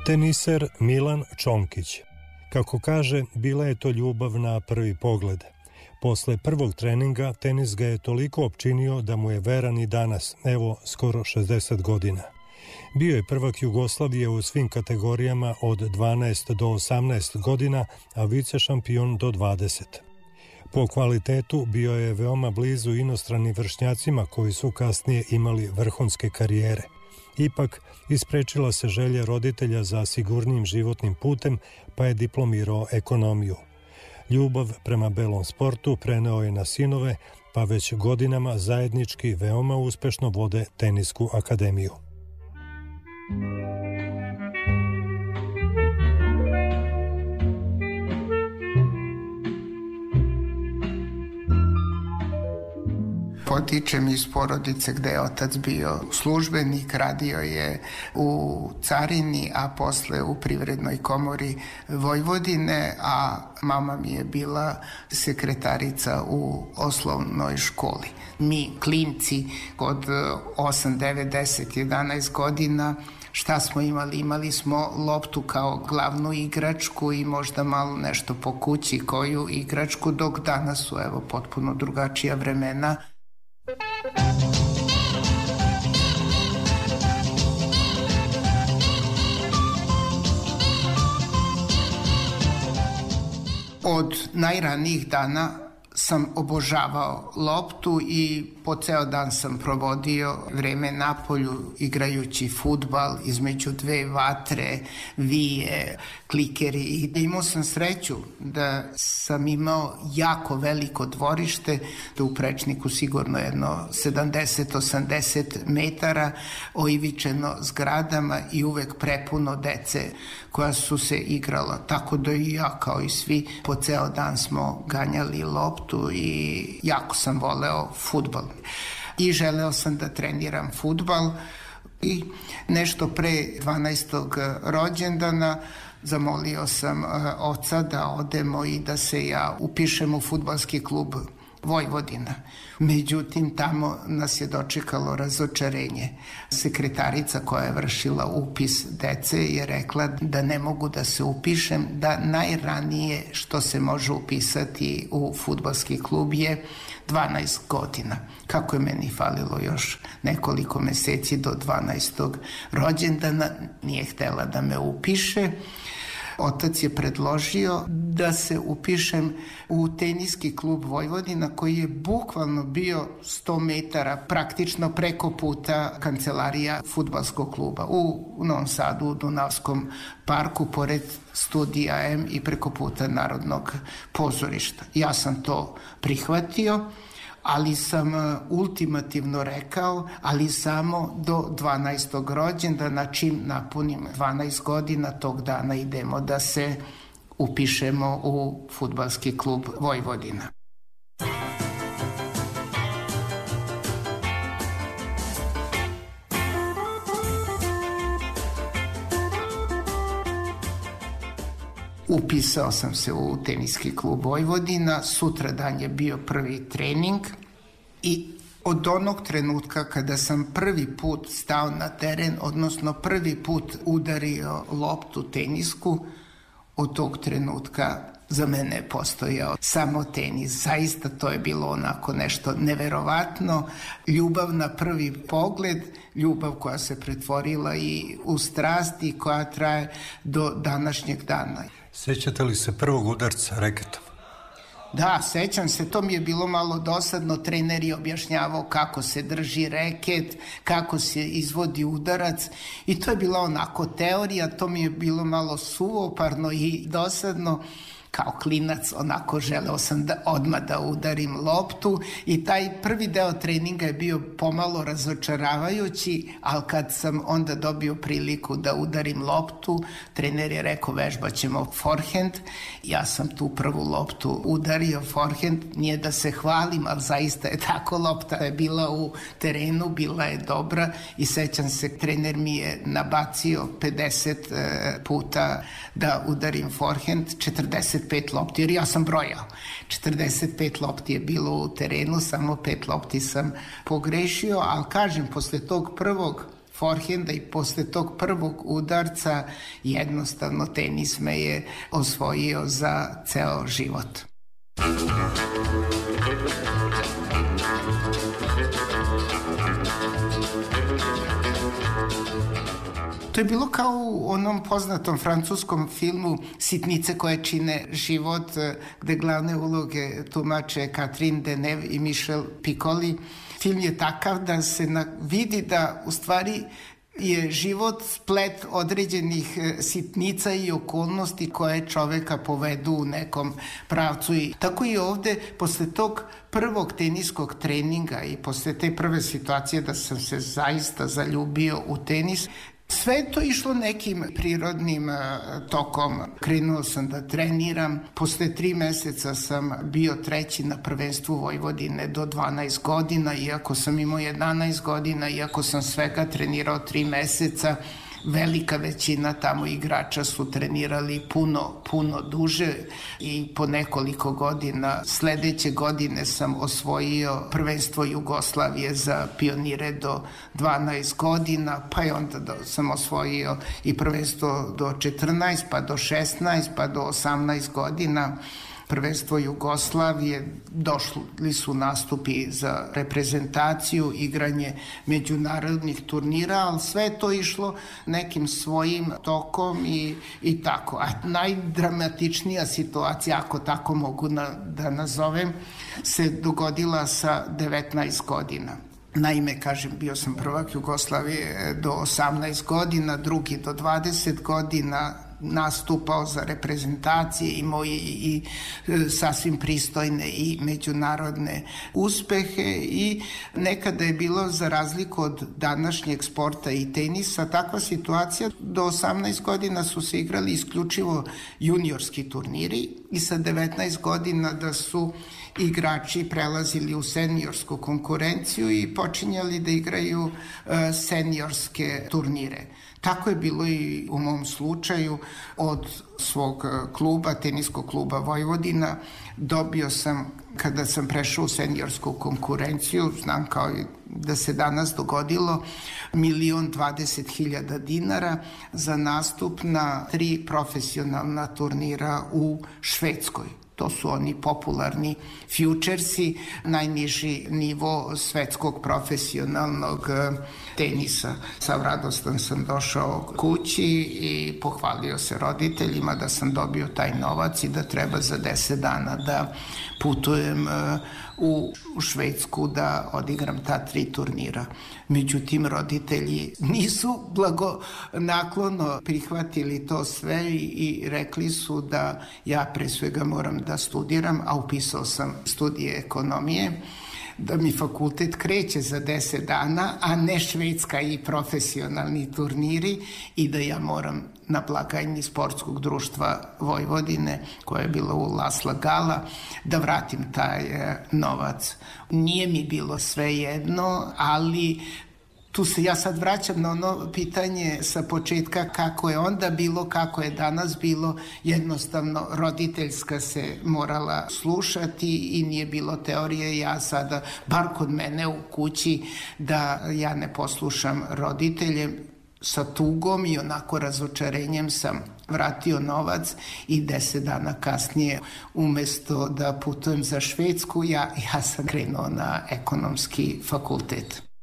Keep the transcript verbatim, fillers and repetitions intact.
Teniser Milan Čonkić. Kako kaže, bila je to ljubav na prvi pogled. Posle prvog treninga tenis ga je toliko opčinio da mu je veran i danas, evo skoro šezdeset godina. Bio je prvak Jugoslavije u svim kategorijama od dvanaest do osamnaest godina, a vice šampion do dvadeset. Po kvalitetu bio je veoma blizu inostranim vršnjacima koji su kasnije imali vrhunske karijere. Ipak, isprečila se želja roditelja za sigurnim životnim putem, pa je diplomirao ekonomiju. Ljubav prema belom sportu preneo je na sinove, pa već godinama zajednički veoma uspešno vode tenisku akademiju. Potičem iz porodice gde je otac bio službenik, radio je u carini, a posle u Privrednoj komori Vojvodine, a mama mi je bila sekretarica u osnovnoj školi. Mi, klinci, od osam, devet, deset, jedanaest godina, šta smo imali? Imali smo loptu kao glavnu igračku i možda malo nešto po kući, koju igračku, dok danas su evo potpuno drugačija vremena. Od najranijih dana sam obožavao loptu i po ceo dan sam provodio vreme na polju igrajući fudbal između dve vatre, vije, klikeri, i imao sam sreću da sam imao jako veliko dvorište, da u prečniku sigurno jedno sedamdeset do osamdeset metara, oivičeno zgradama i uvek prepuno dece koja su se igrala, tako da i ja kao i svi po ceo dan smo ganjali loptu i jako sam voleo fudbal. I želeo sam da treniram fudbal i nešto pre dvanaestog rođendana zamolio sam oca da odemo i da se ja upišem u fudbalski klub Vojvodina. Međutim, tamo nas je dočekalo razočarenje. Sekretarica koja je vršila upis dece je rekla da ne mogu da se upišem, da najranije što se može upisati u fudbalski klub je dvanaest godina. Kako je meni falilo još nekoliko meseci do dvanaestog rođendana, nije htela da me upiše. Otac je predložio da se upišem u teniski klub Vojvodina, koji je bukvalno bio sto metara praktično preko puta kancelarija fudbalskog kluba u Novom Sadu, u Dunavskom parku, pored studija M i preko puta Narodnog pozorišta. Ja sam to prihvatio, ali sam ultimativno rekao, ali samo do dvanaestog rođendana, čim napunim dvanaest godina, tog dana idemo da se upišemo u fudbalski klub Vojvodina. Upisao sam se u teniski klub Vojvodina, sutradan je bio prvi trening i od onog trenutka kada sam prvi put stao na teren, odnosno prvi put udario loptu tenisku, od tog trenutka za mene je postojao samo tenis. Zaista to je bilo onako nešto neverovatno, ljubav na prvi pogled, ljubav koja se pretvorila i u strast i koja traje do današnjeg dana. Sećate li se prvog udarca reketom? Da, sećam se, to mi je bilo malo dosadno, trener je objašnjavao kako se drži reket, kako se izvodi udarac i to je bila onako teorija, to mi je bilo malo suvoparno i dosadno. Kao klinac onako želeo sam da odmah da udarim loptu i taj prvi deo treninga je bio pomalo razočaravajući, ali kad sam onda dobio priliku da udarim loptu, trener je rekao vežbat ćemo forehand. Ja sam tu prvu loptu udario forehand, nije da se hvalim, ali zaista je tako, lopta je bila u terenu, bila je dobra i sećam se, trener mi je nabacio pedeset puta da udarim forehand, četrdeset pet lopti, jer ja sam brojao. četrdeset pet lopti je bilo u terenu, samo pet lopti sam pogrešio, ali kažem, posle tog prvog forhenda i posle tog prvog udarca jednostavno tenis me je osvojio za ceo život. To je bilo kao u onom poznatom francuskom filmu Sitnice koje čine život, gde glavne uloge tumače Catherine Deneuve i Michel Piccoli. Film je takav da se vidi da u stvari je život splet određenih sitnica i okolnosti koje čoveka povedu u nekom pravcu. I tako i ovde, posle tog prvog teniskog treninga i posle te prve situacije da sam se zaista zaljubio u tenis, sve je to išlo nekim prirodnim tokom. Krenuo sam da treniram. Posle tri meseca sam bio treći na prvenstvu Vojvodine do dvanaest godina, iako sam imao jedanaest godina, iako sam svega trenirao tri meseca. Velika većina tamo igrača su trenirali puno, puno duže i po nekoliko godina. Sledeće godine sam osvojio prvenstvo Jugoslavije za pionire do dvanaest godina, pa je onda do, sam osvojio i prvenstvo do četrnaest, pa do šesnaest, pa do osamnaest godina. Prvenstvo Jugoslavije, došli su nastupi za reprezentaciju, igranje međunarodnih turnira, ali sve je to išlo nekim svojim tokom i, i tako. A najdramatičnija situacija, ako tako mogu na, da nazovem, se dogodila sa devetnaest godina. Naime, kažem, bio sam prvak Jugoslavije do osamnaest godina, drugi do dvadeset godina, nastupao za reprezentacije, imao i, i sasvim pristojne i međunarodne uspehe i nekada je bilo, za razliku od današnjeg sporta i tenisa, takva situacija, do osamnaest godina su se igrali isključivo juniorski turniri i sa devetnaest godina da su igrači prelazili u seniorsku konkurenciju i počinjali da igraju seniorske turnire. Tako je bilo i u mom slučaju. Od svog kluba, teniskog kluba Vojvodina, dobio sam, kada sam prešao u seniorsku konkurenciju, znam kao i da se danas dogodilo, milion dvadeset hiljada dinara za nastup na tri profesionalna turnira u Švedskoj. To su oni popularni futuresi, najniži nivo svetskog profesionalnog tenisa. Sav radostan sam došao kući i pohvalio se roditeljima da sam dobio taj novac i da treba za deset dana da putujem u Švedsku da odigram ta tri turnira. Međutim, roditelji nisu blagonaklono prihvatili to sve i rekli su da ja pre svega moram da studiram, a upisao sam studije ekonomije, da mi fakultet kreće za deset dana, a ne Švedska i profesionalni turniri i da ja moram na blagajni Sportskog društva Vojvodine, koja je bila u Lasla Gala, da vratim taj novac. Nije mi bilo sve jedno, ali tu se ja sad vraćam na ono pitanje sa početka kako je onda bilo, kako je danas bilo. Jednostavno roditeljska se morala slušati i nije bilo teorije. Ja sada, bar kod mene u kući, da ja ne poslušam roditelje. Sa tugom i onako razočarenjem sam vratio novac i deset dana kasnije, umesto da putujem za Švedsku, ja, ja sam krenuo na ekonomski fakultet.